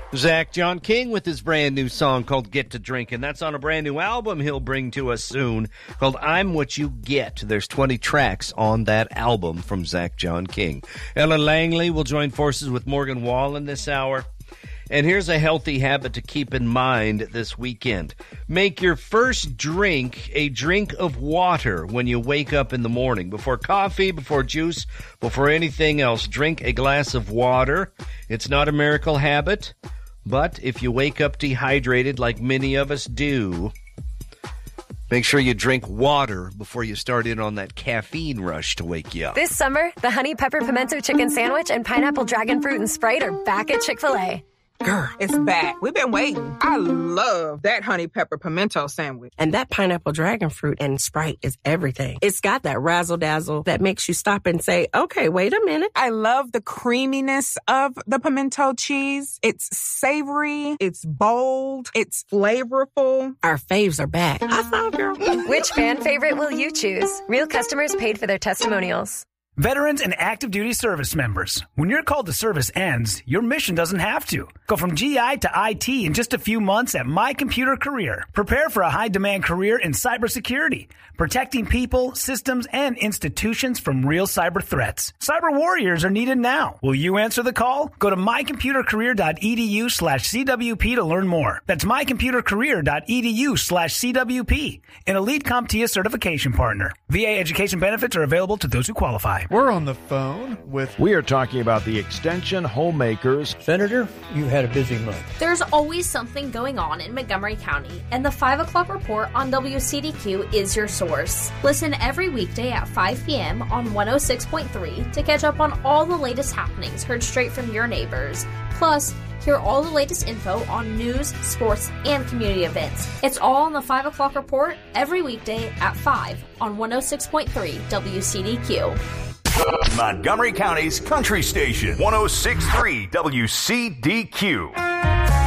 Zach John King with his brand new song called Get to Drinkin'. That's on a brand new album he'll bring to us soon called I'm What You Get. There's 20 tracks on that album from Zach John King. Ellen Langley will join forces with Morgan Wallen this hour. And here's a healthy habit to keep in mind this weekend. Make your first drink a drink of water when you wake up in the morning. Before coffee, before juice, before anything else, drink a glass of water. It's not a miracle habit, but if you wake up dehydrated like many of us do, make sure you drink water before you start in on that caffeine rush to wake you up. This summer, the Honey Pepper Pimento Chicken Sandwich and Pineapple Dragon Fruit and Sprite are back at Chick-fil-A. Girl, it's back. We've been waiting. I love that honey pepper pimento sandwich. And that pineapple dragon fruit and Sprite is everything. It's got that razzle-dazzle that makes you stop and say, okay, wait a minute. I love the creaminess of the pimento cheese. It's savory. It's bold. It's flavorful. Our faves are back. I thought, girl. Which fan favorite will you choose? Real customers paid for their testimonials. Veterans and active duty service members. When your call to service ends, your mission doesn't have to. Go from GI to IT in just a few months at My Computer Career. Prepare for a high-demand career in cybersecurity, protecting people, systems, and institutions from real cyber threats. Cyber warriors are needed now. Will you answer the call? Go to mycomputercareer.edu/CWP to learn more. That's mycomputercareer.edu/CWP, an elite CompTIA certification partner. VA education benefits are available to those who qualify. We're on the phone with... We are talking about the Extension Homemakers. Senator, you had a busy month. There's always something going on in Montgomery County, and the 5 o'clock report on WCDQ is your source. Listen every weekday at 5 p.m. on 106.3 to catch up on all the latest happenings heard straight from your neighbors. Plus, hear all the latest info on news, sports, and community events. It's all on the 5 o'clock report every weekday at 5 on 106.3 WCDQ. Montgomery County's country station, 106.3 WCDQ.